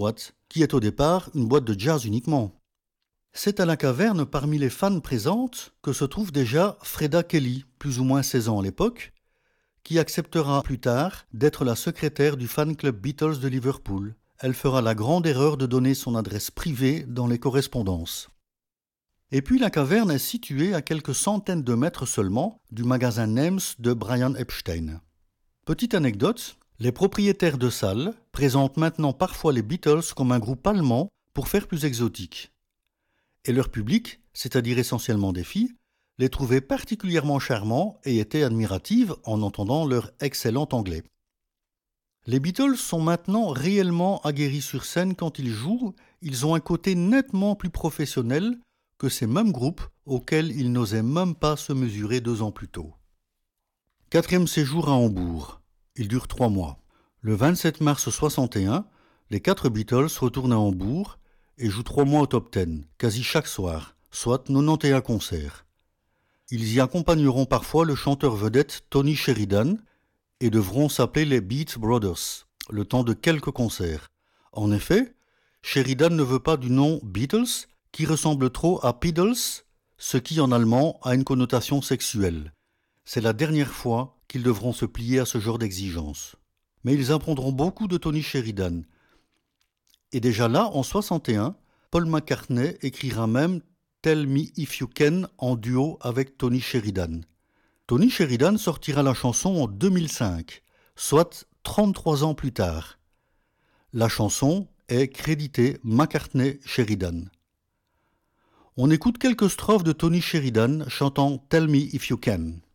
boîte, qui est au départ une boîte de jazz uniquement. C'est à la caverne, parmi les fans présentes, que se trouve déjà Freda Kelly, plus ou moins 16 ans à l'époque, qui acceptera plus tard d'être la secrétaire du fan club Beatles de Liverpool. Elle fera la grande erreur de donner son adresse privée dans les correspondances. Et puis la caverne est située à quelques centaines de mètres seulement du magasin Nems de Brian Epstein. Petite anecdote, les propriétaires de salles présentent maintenant parfois les Beatles comme un groupe allemand pour faire plus exotique. Et leur public, c'est-à-dire essentiellement des filles, les trouvait particulièrement charmants et étaient admiratives en entendant leur excellent anglais. Les Beatles sont maintenant réellement aguerris sur scène quand ils jouent, ils ont un côté nettement plus professionnel que ces mêmes groupes auxquels ils n'osaient même pas se mesurer 2 ans plus tôt. 4e séjour à Hambourg. Il dure 3 mois. Le 27 mars 61, les 4 Beatles retournent à Hambourg et jouent 3 mois au top 10, quasi chaque soir, soit 91 concerts. Ils y accompagneront parfois le chanteur vedette Tony Sheridan et devront s'appeler les Beat Brothers, le temps de quelques concerts. En effet, Sheridan ne veut pas du nom Beatles, qui ressemble trop à Piddles, ce qui en allemand a une connotation sexuelle. C'est la dernière fois qu'ils devront se plier à ce genre d'exigence. Mais ils apprendront beaucoup de Tony Sheridan. Et déjà là, en 61, Paul McCartney écrira même Tell Me If You Can en duo avec Tony Sheridan. Tony Sheridan sortira la chanson en 2005, soit 33 ans plus tard. La chanson est créditée McCartney-Sheridan. On écoute quelques strophes de Tony Sheridan chantant Tell Me If You Can.